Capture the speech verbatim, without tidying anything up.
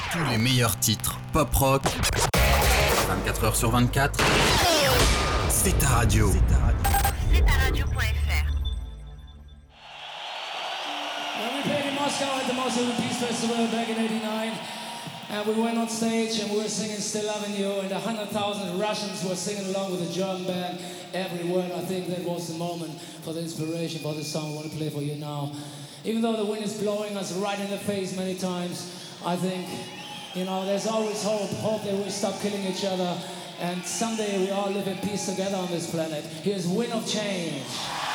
Tous les meilleurs titres pop-rock, vingt-quatre heures sur vingt-quatre, c'est ta radio. C'est ta radio. c'est ta radio point f r. When we played in Moscow at the Moscow Peace Festival back in eighty-nine, and we went on stage and we were singing Still Loving You, and a hundred thousand Russians were singing along with the German band every word. I think that was the moment for the inspiration for the song I want to play for you now. Even though the wind is blowing us right in the face many times, I think, you know, there's always hope, hope that we stop killing each other, and someday we all live in peace together on this planet. Here's Wind of Change.